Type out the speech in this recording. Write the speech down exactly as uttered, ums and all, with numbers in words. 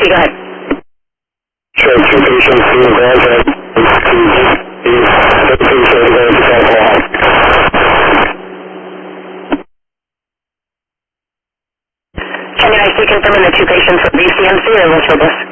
C, go ahead. Sure, two patients who are going to thirteen thirty-one to Oklahoma. Can I see confirming the two patients with V C M C or what's for this?